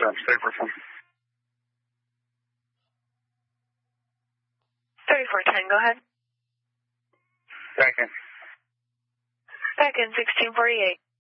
3410, go ahead. back in. Back in 1648.